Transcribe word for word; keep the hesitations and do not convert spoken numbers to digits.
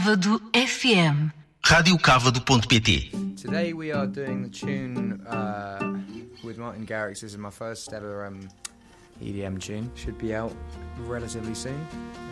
Cávado F M. rádio cávado ponto pt. Today we are doing the tune uh, with Martin Garrix. This is my first ever um, E D M tune. Should be out relatively soon.